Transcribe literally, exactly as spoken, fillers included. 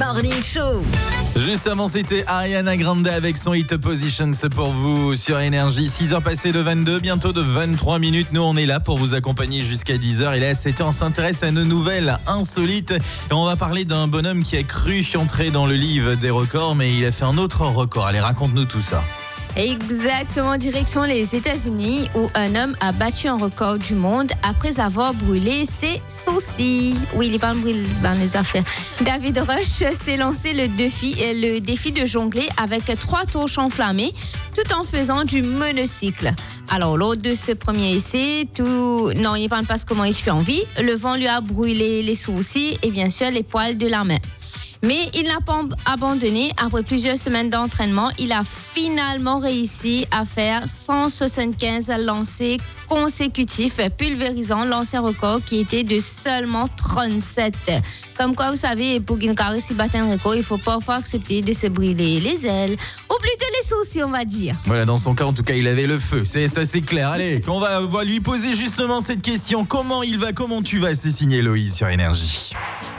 Morning Show. Juste avant, c'était Ariana Grande avec son hit Positions pour vous sur Énergie. six heures passées de vingt-deux, bientôt de vingt-trois minutes. Nous, on est là pour vous accompagner jusqu'à dix heures. Et là, à sept heures, on s'intéresse à nos nouvelles insolites. Et on va parler d'un bonhomme qui a cru entrer dans le livre des records, mais il a fait un autre record. Allez, raconte-nous tout ça. Exactement, direction les États-Unis où un homme a battu un record du monde après avoir brûlé ses sourcils. Oui, il est pas brûlé dans les affaires. David Rush s'est lancé le défi, le défi de jongler avec trois torches enflammées tout en faisant du monocycle. Alors, lors de ce premier essai, tout... non, il ne parle pas comment il suit en vie. Le vent lui a brûlé les sourcils et bien sûr les poils de la main. Mais il n'a pas abandonné. Après plusieurs semaines d'entraînement, il a finalement réussi à faire cent soixante-quinze lancers consécutifs, pulvérisant l'ancien record qui était de seulement trente-sept. Comme quoi, vous savez, pour qu'une caresse batte un record, il faut parfois accepter de se brûler les ailes, ou plutôt les sourcils, on va dire. Voilà, dans son cas, en tout cas, il avait le feu. C'est, ça, c'est clair. Allez, on va, on va lui poser justement cette question. Comment il va, comment tu vas? C'est signé Loïs sur Énergie.